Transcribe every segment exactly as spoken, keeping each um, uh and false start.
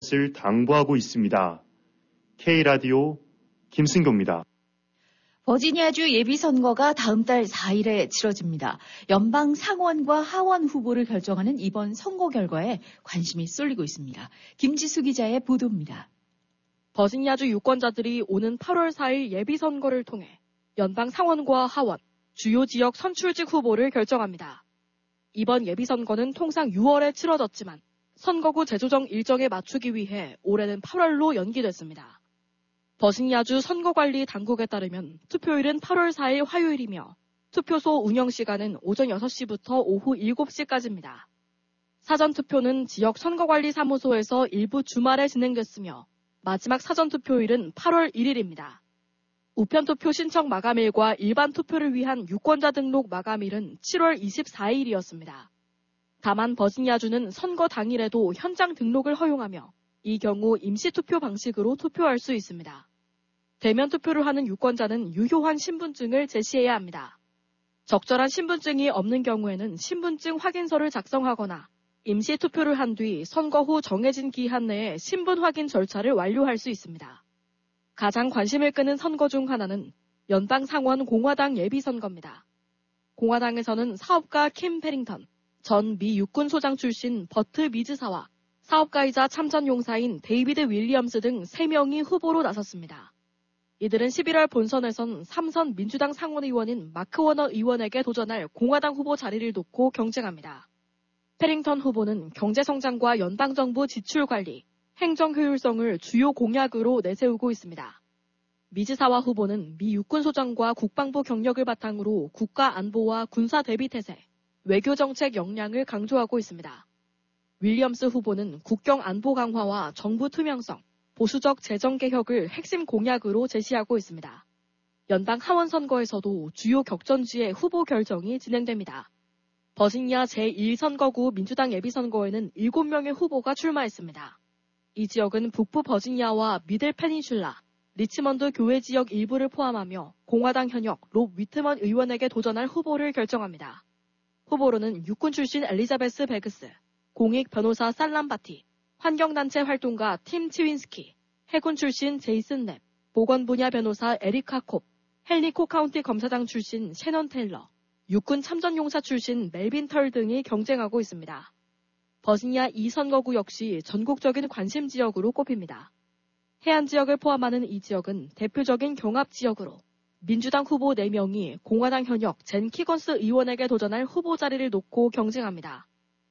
것을 당부하고 있습니다. K라디오 김승교입니다. 버지니아주 예비선거가 다음 달 사 일에 치러집니다. 연방 상원과 하원 후보를 결정하는 이번 선거 결과에 관심이 쏠리고 있습니다. 김지수 기자의 보도입니다. 버지니아주 유권자들이 오는 팔월 사일 예비선거를 통해 연방 상원과 하원, 주요 지역 선출직 후보를 결정합니다. 이번 예비선거는 통상 유월에 치러졌지만 선거구 재조정 일정에 맞추기 위해 올해는 팔월로 연기됐습니다. 버지니아주 선거관리 당국에 따르면 투표일은 팔월 사일 화요일이며 투표소 운영 시간은 오전 여섯 시부터 오후 일곱 시까지입니다. 사전투표는 지역 선거관리사무소에서 일부 주말에 진행됐으며 마지막 사전투표일은 팔월 일일입니다. 우편투표 신청 마감일과 일반 투표를 위한 유권자 등록 마감일은 칠월 이십사일이었습니다. 다만 버지니아주는 선거 당일에도 현장 등록을 허용하며 이 경우 임시투표 방식으로 투표할 수 있습니다. 대면 투표를 하는 유권자는 유효한 신분증을 제시해야 합니다. 적절한 신분증이 없는 경우에는 신분증 확인서를 작성하거나 임시투표를 한 뒤 선거 후 정해진 기한 내에 신분 확인 절차를 완료할 수 있습니다. 가장 관심을 끄는 선거 중 하나는 연방 상원 공화당 예비선거입니다. 공화당에서는 사업가 킴 페링턴, 전 미 육군소장 출신 버트 미즈사와 사업가이자 참전 용사인 데이비드 윌리엄스 등 세 명이 후보로 나섰습니다. 이들은 십일월 본선에선 삼선 민주당 상원의원인 마크 워너 의원에게 도전할 공화당 후보 자리를 놓고 경쟁합니다. 페링턴 후보는 경제성장과 연방정부 지출관리, 행정 효율성을 주요 공약으로 내세우고 있습니다. 미즈사와 후보는 미 육군소장과 국방부 경력을 바탕으로 국가 안보와 군사 대비 태세, 외교정책 역량을 강조하고 있습니다. 윌리엄스 후보는 국경 안보 강화와 정부 투명성, 보수적 재정 개혁을 핵심 공약으로 제시하고 있습니다. 연방 하원 선거에서도 주요 격전지의 후보 결정이 진행됩니다. 버지니아 제일 선거구 민주당 예비선거에는 일곱 명의 후보가 출마했습니다. 이 지역은 북부 버지니아와 미들 페닌슐라, 리치먼드 교외 지역 일부를 포함하며 공화당 현역 롭 위트먼 의원에게 도전할 후보를 결정합니다. 후보로는 육군 출신 엘리자베스 베그스, 공익 변호사 살람 바티, 환경단체 활동가 팀 치윈스키, 해군 출신 제이슨 랩, 보건 분야 변호사 에리카 콥, 헬리코 카운티 검사장 출신 셰넌 테일러, 육군 참전용사 출신 멜빈 털 등이 경쟁하고 있습니다. 버지니아 이 선거구 역시 전국적인 관심 지역으로 꼽힙니다. 해안 지역을 포함하는 이 지역은 대표적인 경합 지역으로 민주당 후보 네 명이 공화당 현역 젠 키건스 의원에게 도전할 후보 자리를 놓고 경쟁합니다.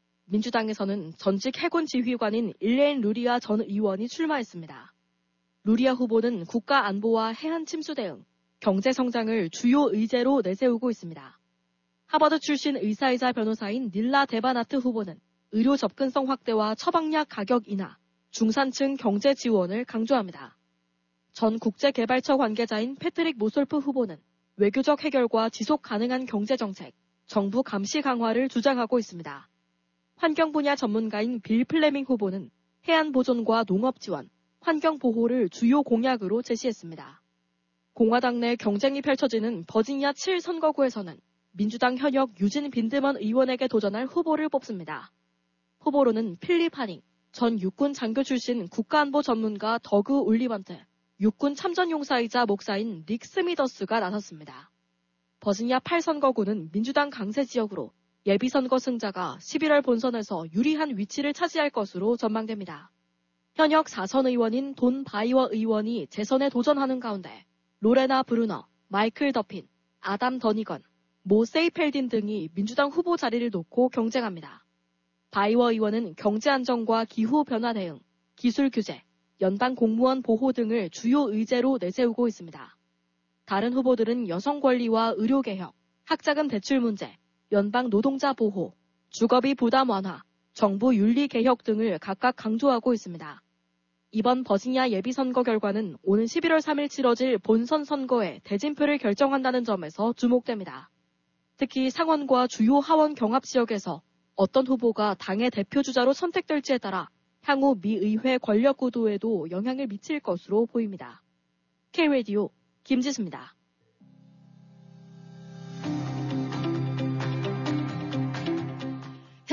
민주당에서는 전직 해군 지휘관인 일레인 루리아 전 의원이 출마했습니다. 루리아 후보는 국가 안보와 해안 침수 대응, 경제 성장을 주요 의제로 내세우고 있습니다. 하버드 출신 의사이자 변호사인 닐라 데바나트 후보는 의료 접근성 확대와 처방약 가격 인하, 중산층 경제 지원을 강조합니다. 전 국제개발처 관계자인 패트릭 모솔프 후보는 외교적 해결과 지속 가능한 경제정책, 정부 감시 강화를 주장하고 있습니다. 환경 분야 전문가인 빌 플레밍 후보는 해안 보존과 농업 지원, 환경 보호를 주요 공약으로 제시했습니다. 공화당 내 경쟁이 펼쳐지는 버지니아 칠 선거구에서는 민주당 현역 유진 빈드먼 의원에게 도전할 후보를 뽑습니다. 후보로는 필립 하닝, 전 육군 장교 출신 국가안보 전문가 더그 올리번트, 육군 참전용사이자 목사인 릭 스미더스가 나섰습니다. 버지니아 팔 선거구는 민주당 강세 지역으로 예비선거 승자가 십일월 본선에서 유리한 위치를 차지할 것으로 전망됩니다. 현역 사 선 의원인 돈 바이워 의원이 재선에 도전하는 가운데 로레나 브루너, 마이클 더핀, 아담 더니건, 모 세이펠딘 등이 민주당 후보 자리를 놓고 경쟁합니다. 바이워 의원은 경제안정과 기후변화 대응, 기술 규제, 연방 공무원 보호 등을 주요 의제로 내세우고 있습니다. 다른 후보들은 여성 권리와 의료개혁, 학자금 대출 문제, 연방 노동자 보호, 주거비 부담 완화, 정부 윤리 개혁 등을 각각 강조하고 있습니다. 이번 버지니아 예비선거 결과는 오는 십일월 삼일 치러질 본선 선거의 대진표를 결정한다는 점에서 주목됩니다. 특히 상원과 주요 하원 경합 지역에서 어떤 후보가 당의 대표주자로 선택될지에 따라 향후 미 의회 권력 구도에도 영향을 미칠 것으로 보입니다. K라디오 김지수입니다.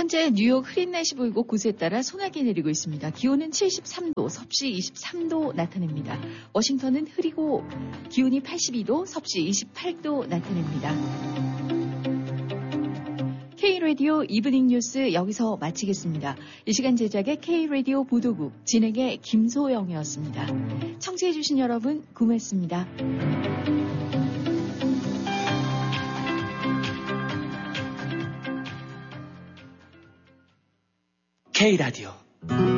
현재 뉴욕 흐린 날씨 보이고 곳에 따라 소나기 내리고 있습니다. 기온은 칠십삼 도, 섭씨 이십삼 도 나타냅니다. 워싱턴은 흐리고 기온이 팔십이 도, 섭씨 이십팔 도 나타냅니다. K-라디오 이브닝 뉴스 여기서 마치겠습니다. 이 시간 제작의 K-라디오 보도국, 진행의 김소영이었습니다. 청취해주신 여러분 고맙습니다. K-라디오